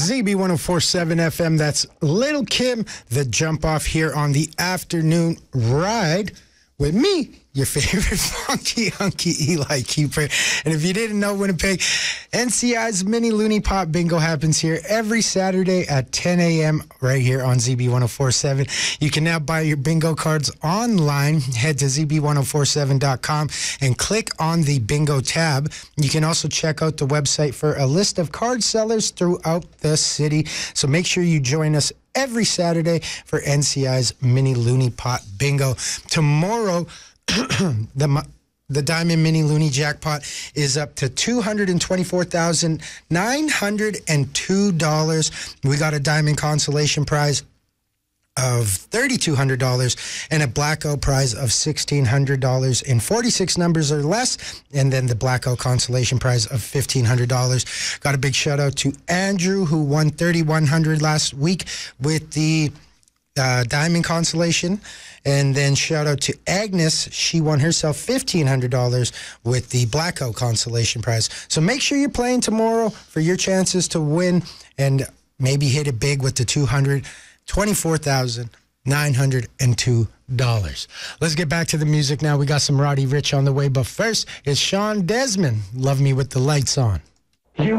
ZB1047 FM. That's Little Kim, the jump off here on the afternoon ride with me, your favorite funky hunky Eli Keeper. And if you didn't know, Winnipeg, NCI's Mini Looney Pot Bingo happens here every Saturday at 10 a.m. right here on ZB1047. You can now buy your bingo cards online. Head to ZB1047.com and click on the bingo tab. You can also check out the website for a list of card sellers throughout the city. So make sure you join us every Saturday for NCI's Mini Looney Pot Bingo. Tomorrow, the Diamond Mini Looney Jackpot is up to $224,902. We got a Diamond Consolation Prize of $3,200 and a Blackout prize of $1,600 in 46 numbers or less, and then the Blackout Consolation Prize of $1,500. Got a big shout out to Andrew, who won $3,100 last week with the Diamond Consolation. And then shout out to Agnes. She won herself $1,500 with the Blackout Consolation Prize. So make sure you're playing tomorrow for your chances to win and maybe hit it big with the $224,902. Let's get back to the music now. We got some Roddy Ricch on the way, but first it's Sean Desmond. Love Me With the Lights On.